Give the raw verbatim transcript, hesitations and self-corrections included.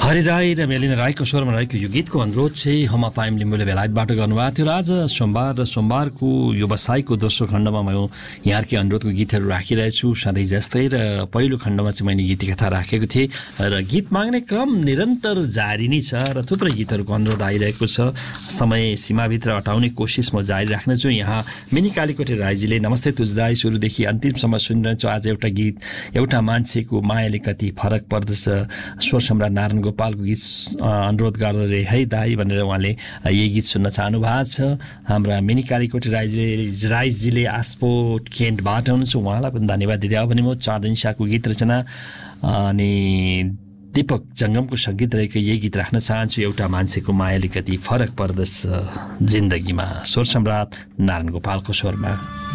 हरि राई र मेलिना राईको स्वरमा रहेको यो गीतको अनुरोध चाहिँ हमा पाइम लिम्बुले बेलायतबाट गर्नुभएको थियो र आज सोमबार र सोमबारको व्यवसायको दोस्रो खण्डमा म यहाँकै अनुरोधको गीतहरू राखिरहेछु सधैँ जस्तै। र पहिलो खण्डमा चाहिँ मैले गीत कथा राखेको थिएँ र गीत माग्ने क्रम निरन्तर जारी नै छ र थुप्रै गीतहरूको अनुरोध आइरहेको छ। समय सीमाभित्र हटाउने कोसिस म जारी राख्नेछु। यहाँ मिनी कालीकोटे राईजीले नमस्ते तुजदाई सुरुदेखि अन्तिमसम्म सुनिरहेछु। आज एउटा गीत एउटा मान्छेको मायाले कति फरक पर्दछ स्वर सम्राट नारायण गोपालको गीत अनुरोध गर्दै है दाई भनेर उहाँले यही गीत सुन्न चाहनु भएको छ। हाम्रा मिनी कालीकोटे राईजीले राईजीले आस्पोट केन्टबाट हुनुहुन्छ, उहाँलाई पनि धन्यवाद दिँदै अब भने म चाँदनी शाहको गीत रचना अनि दीपक जङ्गमको सङ्गीत रहेको यही गीत राख्न चाहन्छु। एउटा मान्छेको मायाले कति फरक पर्दछ जिन्दगीमा स्वर सम्राट नारायण गोपालको स्वरमा।